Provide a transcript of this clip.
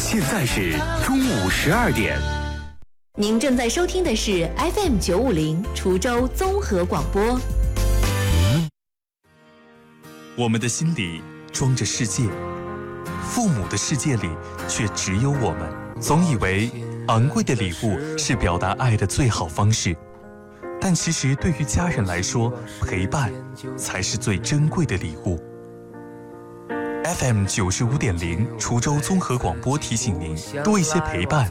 现在是中午12点。 您正在收听的是 FM 950滁州综合广播。 我们的心里装着世界，父母的世界里却只有我们。总以为昂贵的礼物是表达爱的最好方式，但其实对于家人来说，陪伴才是最珍贵的礼物。FM 95.0滁州综合广播提醒您，多一些陪伴，